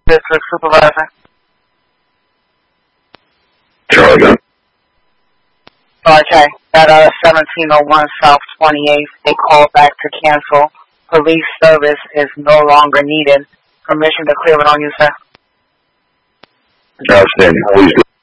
District Supervisor. Charlie. Okay, at 1701 South 28th, they called back to cancel. Police service is no longer needed. Permission to clear it on you, sir. Outstanding. Please do.